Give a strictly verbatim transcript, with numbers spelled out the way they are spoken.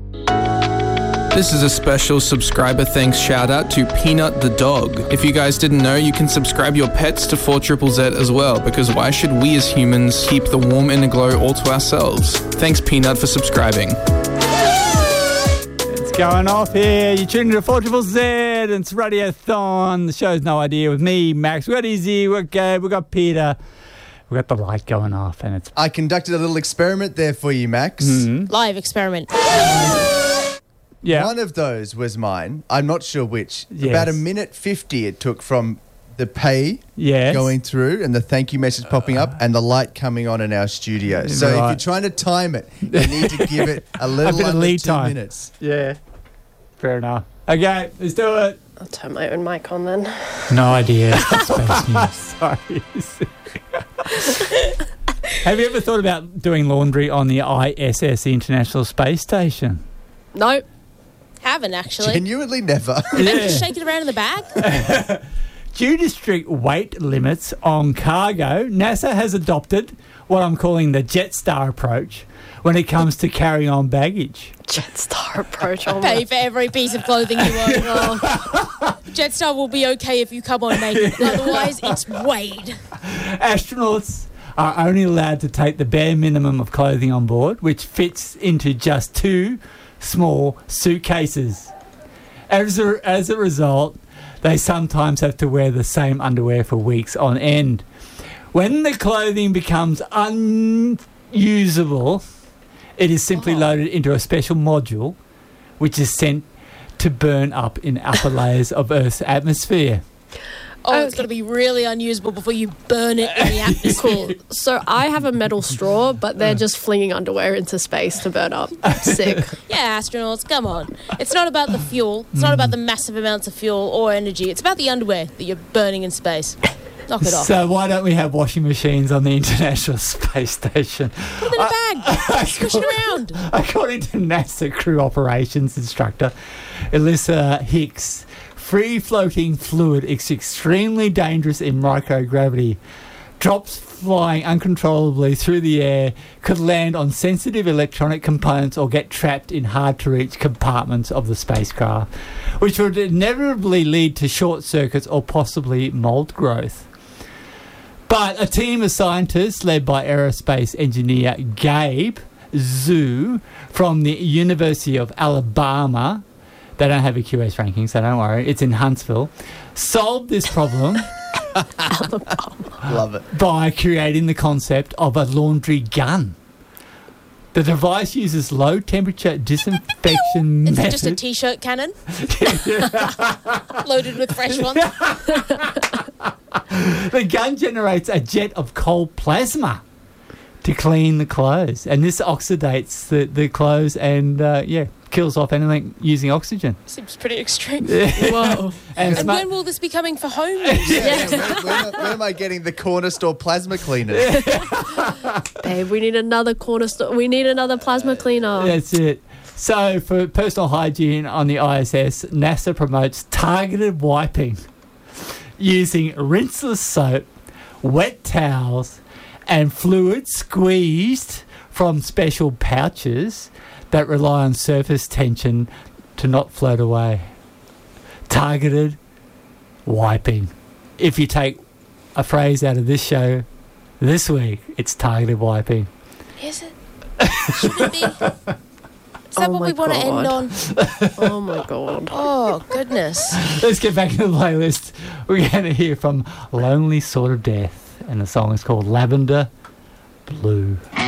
This is a special subscriber thanks shout out to Peanut the dog. If you guys didn't know, you can subscribe your pets to four Z Z Z as well, because why should we as humans keep the warm inner glow all to ourselves? Thanks Peanut for subscribing. It's going off here. You're tuning to four Z Z Z and it's Radiothon. The show's No Idea with me, Max. We've got Izzy, we've got Gabe, we've got Peter. We've got the light going off and it's... I conducted a little experiment there for you, Max. Mm-hmm. Live experiment. Yeah. One of those was mine. I'm not sure which. Yes. About a minute fifty it took from the pay Yes. going through and the thank you message popping up and the light coming on in our studio. So if Right. you're trying to time it, you need to give it a little bit of under lead two time. minutes. Yeah. Fair enough. Okay, let's do it. I'll turn my own mic on then. No idea. Space news. Sorry. Have you ever thought about doing laundry on the I S S, the International Space Station? Nope. Haven't actually. Genuinely never. And then Yeah. just shake it around in the bag. Due to strict weight limits on cargo, NASA has adopted what I'm calling the Jetstar approach when it comes to carrying on baggage. Jetstar approach. Oh Pay my. for every piece of clothing you own. Oh. Jetstar will be okay if you come on naked. Otherwise, it's Wade. Astronauts are only allowed to take the bare minimum of clothing on board, which fits into just two small suitcases. As a, as a result, they sometimes have to wear the same underwear for weeks on end. When the clothing becomes unusable, it is simply Oh. loaded into a special module which is sent to burn up in upper layers of Earth's atmosphere. Oh, it's Okay. got to be really unusable before you burn it in the atmosphere. Cool. So I have a metal straw, but they're just flinging underwear into space to burn up. Sick. Yeah, astronauts, come on. It's not about the fuel. It's not about the massive amounts of fuel or energy. It's about the underwear that you're burning in space. Knock it off. So why don't we have washing machines on the International Space Station? Put them in a bag. Squish it around. According to NASA crew operations instructor Alyssa Hicks, free-floating fluid is extremely dangerous in microgravity. Drops flying uncontrollably through the air could land on sensitive electronic components or get trapped in hard-to-reach compartments of the spacecraft, which would inevitably lead to short circuits or possibly mold growth. But a team of scientists led by aerospace engineer Gabe Zhu from the University of Alabama, they don't have a Q S ranking, so don't worry, it's in Huntsville, solved this problem Love it. by creating the concept of a laundry gun. The device uses low-temperature disinfection It's method. just a T-shirt cannon. Loaded with fresh ones. The gun generates a jet of cold plasma to clean the clothes, and this oxidates the, the clothes and, uh, yeah, kills off anything using oxygen. Seems pretty extreme. Whoa. And, And sma- when will this be coming for home? Yeah, when, when, when am I getting the corner store plasma cleaners? Babe, we need another corner store. We need another plasma cleaner. That's it. So, for personal hygiene on the I S S, NASA promotes targeted wiping using rinseless soap, wet towels, and fluid squeezed from special pouches that rely on surface tension to not float away. Targeted wiping. If you take a phrase out of this show this week, it's targeted wiping. Is it? Should it be? Is that Oh what my we want to end God. on? Oh my God. Oh, goodness. Let's get back into the playlist. We're going to hear from Lonely Sort of Death, and the song is called Lavender Blue.